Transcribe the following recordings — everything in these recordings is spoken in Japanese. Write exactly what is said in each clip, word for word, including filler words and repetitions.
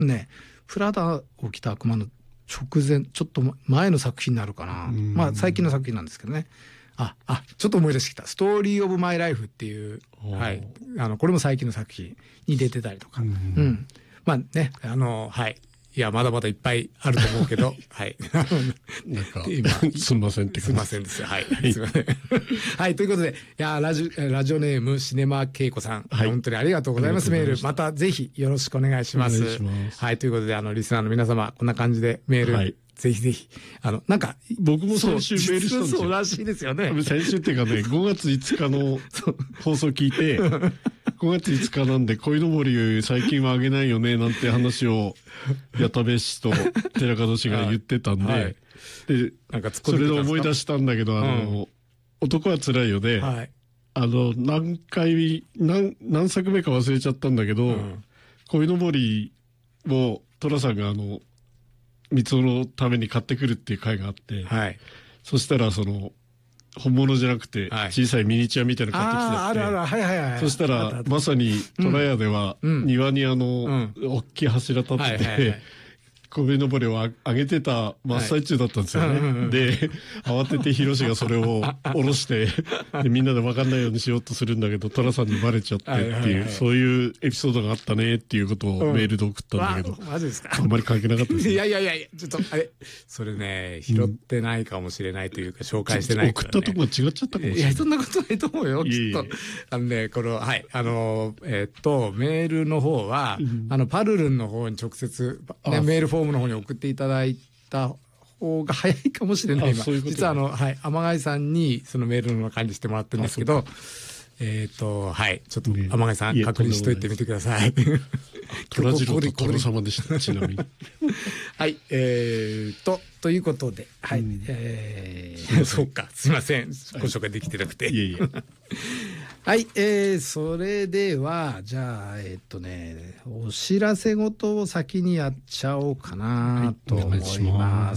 ねプラダを着た悪魔の直前ちょっと前の作品になるかな、まあ最近の作品なんですけどね。ああちょっと思い出してきた「ストーリー・オブ・マイ・ライフ」っていう、はい、あのこれも最近の作品に出てたりとか、うん、うん、まあねあのはいいやまだまだいっぱいあると思うけどはいなんか今すみませんってすみませんですはいすみませんはいということでいやラジラジオネームシネマケイコさん、はい、本当にありがとうございます。メールまたぜひよろしくお願いします。はいということであのリスナーの皆様こんな感じでメール、はい、ぜひぜひあのなんか僕も先週メールしたんですよ。 そうらしいですよね。 先週っていうかねごがついつかの放送聞いてごがついつかなんで鯉のぼり最近はあげないよねなんて話を矢田部氏と寺門氏が言ってたんで、はい、でなんかそれで思い出したんだけどあの、うん、男はつらいよで、はい、あの何回 何, 何作目か忘れちゃったんだけど、うん、鯉のぼりを寅さんがあの三つのために買ってくるっていう回があって、はい、そしたらその本物じゃなくて小さいミニチュアみたいなの買ってきてあって、そしたらまさに虎屋では庭にあの大きい柱立ってて鯉のぼりを上げてた真っ最中だったんですよね。で慌ててヒロシがそれを下ろしてでみんなで分かんないようにしようとするんだけど寅さんにバレちゃってっていうそういうエピソードがあったねっていうことをメールで送ったんだけど、 マジですか。 あんまり関係なかったですね。 いやいやいやちょっとあれそれね拾ってないかもしれないというか紹介してないからね。 送ったとこが違っちゃったかもしれない。いやそんなことないと思うよきっと。あのねこのはいあのえっとメールの方はあのパルルンの方に直接メールフォームの方に送っていただいた方が早いかもしれない。今実はあのはい天貝さんにそのメールの管理してもらってるんですけど、えっとはいちょっと天貝さん確認しといてみてください。 虎次郎と殿様でしたちなみに。 はいえーとということではいえそうかすいませんご紹介できてなくて。いえいえ。はい、えー、それではじゃあえっとねお知らせ事を先にやっちゃおうかなと思います。はい、ます。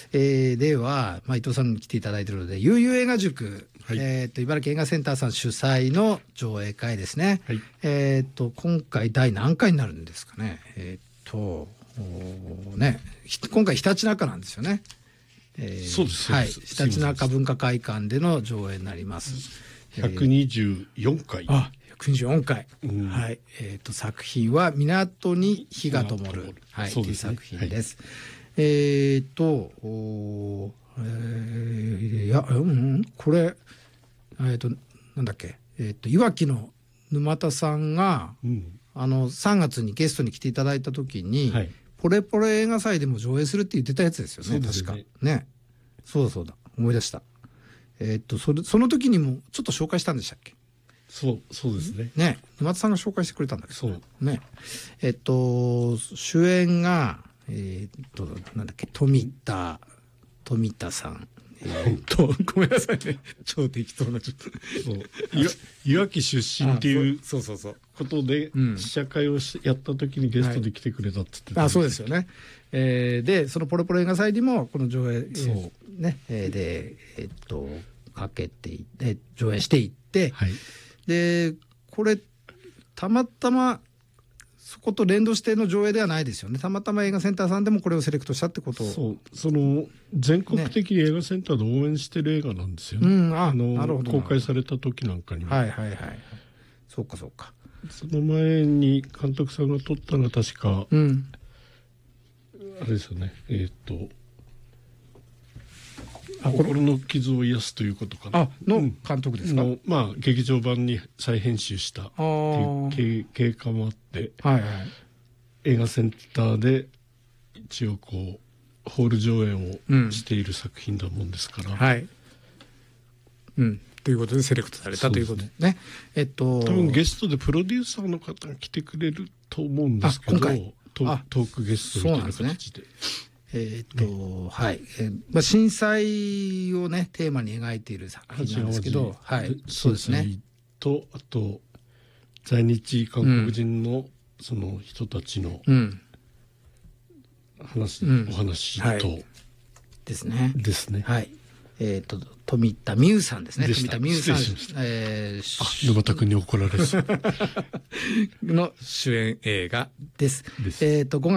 えー、では、まあ、伊藤さんに来ていただいているので悠々映画塾、はい、えー、と茨城映画センターさん主催の上映会ですね。はい、えっと今回第何回になるんですかね。えっとね今回ひたちなかなんですよね。 えー、そうです。 はい、ひたちなか文化会館での上映になります。 ひゃくにじゅうよんかい。 あ、ひゃくにじゅうよんかい。うん、はい。えっと作品は港に火が灯る、はい、という作品です。はい、えっとお、えー、いや、うん、これえっとなんだっけ、えっといわきの沼田さんが、うん、あのさんがつにゲストに来ていただいた時に、はい、ポレポレ映画祭でも上映するって言ってたやつですよね。確かね。そうだそうだ思い出した。えっとそれその時にもちょっと紹介したんでしたっけ。 そうそうですね。 ね沼田さんが紹介してくれたんだけど。そうね。えっと主演がえっとなんだっけ富田富田さん。えっとごめんなさいね超適当なちょっとそういわき出身っていうそうそうそうことで試写会をしやった時にゲストで来てくれたって言ってた。 あそうですよね。えー、でそのポロポロ映画祭にもこの上映そうね、えー、でえっとかけていって上映していって、はい、でこれたまたまそこと連動しての上映ではないですよね。たまたま映画センターさんでもこれをセレクトしたってことを。 そうその全国的に映画センターで応援してる映画なんですよね。ねうん、ああのなるほど公開された時なんかにも。 はいはいはい。そうかそうか。 その前に監督さんが撮ったのは確か、うん、あれですよね。えっ、ー、と。心の傷を癒すということかな。 あの監督ですか。 のまあ劇場版に再編集した経過もあって、はいはい、映画センターで一応こうホール上映をしている作品だもんですから。うん、はい。 うん。ということでセレクトされたということですね。えっと多分ゲストでプロデューサーの方が来てくれると思うんですけど、今回トークゲストみたいな形で。 えっと、ね、はい、えーまあ、震災をねテーマに描いている作品なんですけど、はい、そうですね。 とあと在日韓国人のその人たちの話、うん、お話と、はい、 ですね。 ですね。 はい。えっと富田美優さんですね。富田美優さん、 えー、沼田君に怒られそうの主演映画です。ですえっとごがつ